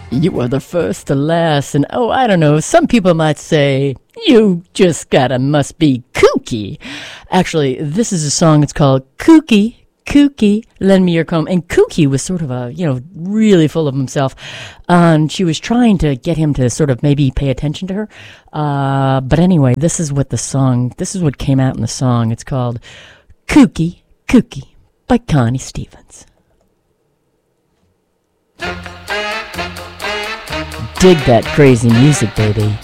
You are the first to last, and oh, I don't know, some people might say, you just must be kooky. Actually, this is a song, it's called Kooky, Kooky, Lend Me Your Comb. And Kooky was sort of really full of himself. And she was trying to get him to sort of maybe pay attention to her. But anyway, this is what came out in the song. It's called Kooky, Kooky by Connie Stevens. Dig that crazy music, baby.